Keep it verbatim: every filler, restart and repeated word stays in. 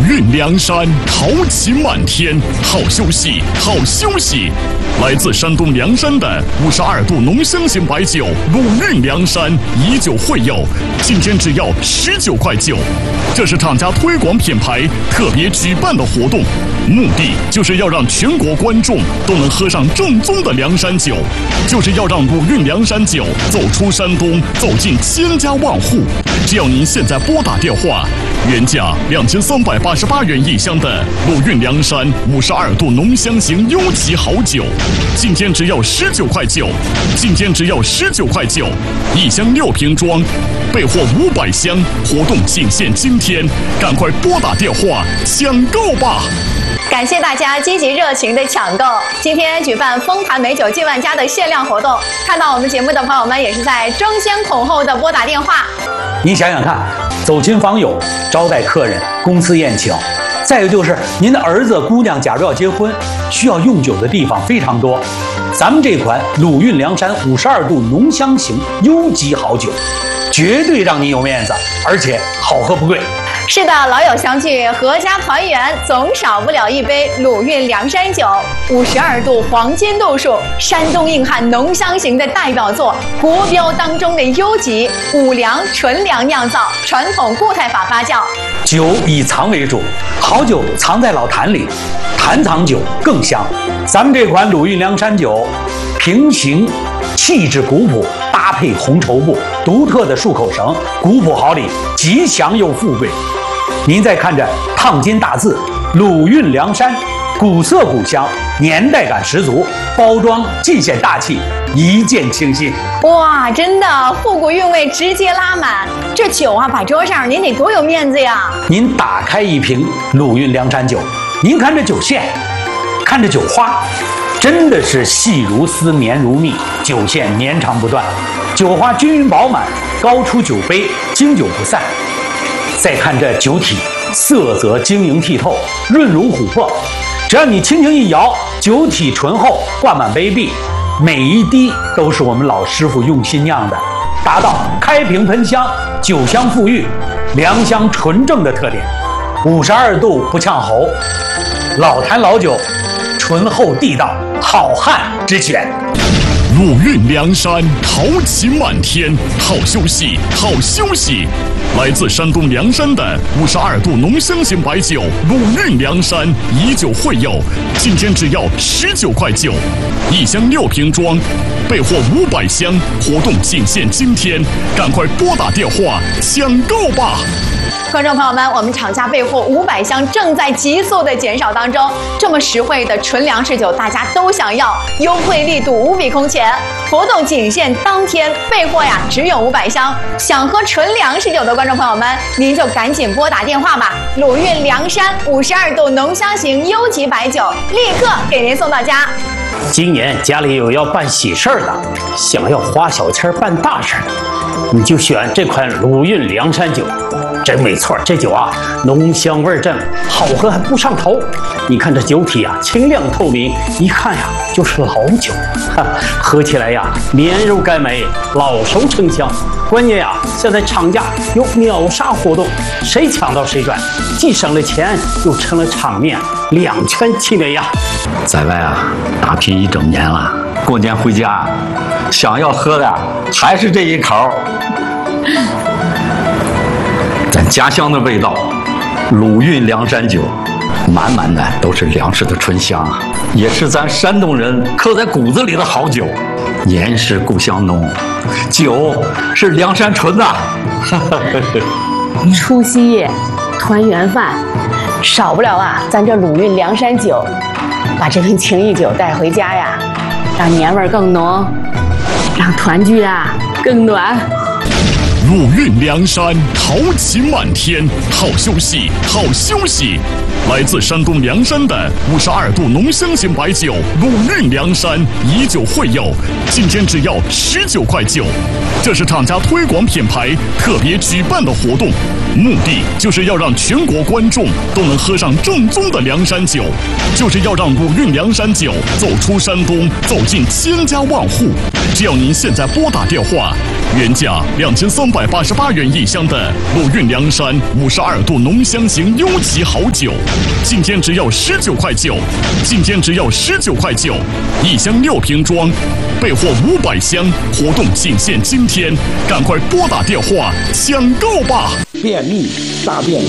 鲁韵梁山，豪气漫天，好休息，好休息。来自山东梁山的五十二度浓香型白酒鲁韵梁山以酒会友，今天只要十九块九。这是厂家推广品牌特别举办的活动，目的就是要让全国观众都能喝上正宗的梁山酒，就是要让鲁韵梁山酒走出山东，走进千家万户。只要您现在拨打电话，原价两千三百八十八元一箱的鲁韵梁山五十二度浓香型优级好酒，今天只要十九块九，今天只要十九块九，一箱六瓶装，备货五百箱，活动仅限今天，赶快拨打电话抢购吧！ 感谢大家积极热情的抢购。今天举办丰坛美酒进万家的限量活动，看到我们节目的朋友们也是在争先恐后的拨打电话。 您想想看，走亲访友、招待客人、公司宴请，再有就是您的儿子、姑娘假如要结婚，需要用酒的地方非常多。咱们这款鲁韵梁山五十二度浓香型优级好酒，绝对让你有面子，而且好喝不贵。 是的，老友相聚，阖家团圆，总少不了一杯鲁韵梁山酒。五十二度黄金度数，山东硬汉浓香型的代表作，国标当中的优级，五粮纯粮酿造，传统固态法发酵。 酒以藏为主，好酒藏在老坛里，坛藏酒更香。咱们这款鲁韵梁山酒，平形气质古朴，搭配红绸布，独特的漱口绳，古朴好礼，吉祥又富贵。您再看着烫金大字鲁韵梁山，古色古香，年代感十足，包装尽显大气，一见倾心。 哇，真的复古韵味直接拉满，这酒啊摆桌上您得多有面子呀！ 您打开一瓶鲁韵梁山酒，您看这酒线，看这酒花，真的是细如丝，绵如蜜，酒线绵长不断，酒花均匀饱满，高出酒杯，经久不散。再看这酒体，色泽晶莹剔透，润如琥珀，只要你轻轻一摇，酒体醇厚，挂满杯壁，每一滴都是我们老师傅用心酿的，达到开瓶喷香，酒香馥郁，良香纯正的特点。五十二度不呛喉，老坛老酒，醇厚地道，好汉之选。 鲁韵梁山，豪气漫天，好休息，好休息。来自山东梁山的五十二度浓香型白酒鲁韵梁山以酒会友，今天只要十九块九，一箱六瓶装，备货五百箱，活动仅限今天，赶快拨打电话抢购吧！ 观众朋友们，我们厂家备货五百箱，正在急速的减少当中。这么实惠的纯粮食酒，大家都想要，优惠力度无比空前。活动仅限当天，备货呀只有五百箱。想喝纯粮食酒的观众朋友们，您就赶紧拨打电话吧。鲁韵梁山五十二度浓香型优级白酒，立刻给您送到家。 今年家里有要办喜事儿的，想要花小钱办大事儿，你就选这款鲁韵梁山酒。真没错，这酒啊，浓香味正，好喝还不上头。你看这酒体啊，清亮透明，一看呀就是老酒，哈，喝起来呀绵柔甘美，老熟成香。关键呀，现在厂家有秒杀活动，谁抢到谁赚，既省了钱，又成了场面，两全其美呀。 在外啊打拼一整年了，过年回家，想要喝的还是这一口。咱家乡的味道，鲁韵梁山酒，满满的都是粮食的醇香啊，也是咱山东人刻在骨子里的好酒。年是故乡浓，酒是梁山醇呐。 除夕夜，团圆饭，少不了啊，咱这鲁韵梁山酒，把这瓶情谊酒带回家呀，让年味更浓，让团聚啊更暖。 鲁韵梁山，豪气漫天，好休息，好休息。来自山东梁山的五十二度浓香型白酒鲁韵梁山以酒会友，今天只要十九块九。这是厂家推广品牌特别举办的活动， 目的就是要让全国观众都能喝上正宗的凉山酒，就是要让鲁韵凉山酒走出山东，走进千家万户。只要您现在拨打电话，原价两千三百八十八元一箱的鲁韵凉山五十二度浓香型优级好酒，今天只要十九块九，今天只要十九块九，一箱六瓶装，备货五百箱，活动仅限今天，赶快拨打电话抢购吧！ 便秘、大便